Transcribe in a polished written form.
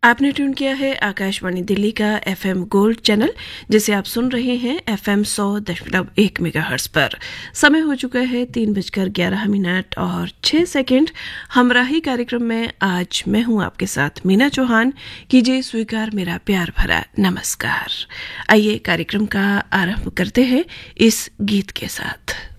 आपने ट्यून किया है आकाशवाणी दिल्ली का FM गोल्ड चैनल, जिसे आप सुन रहे हैं FM 100.1 मेगाहर्ट्ज पर। समय हो चुका है 3:11 और 6 सेकंड। हमराही कार्यक्रम में आज मैं हूं आपके साथ मीना चौहान। कीजिए स्वीकार मेरा प्यार भरा नमस्कार। आइए कार्यक्रम का आरंभ करते हैं इस गीत के साथ।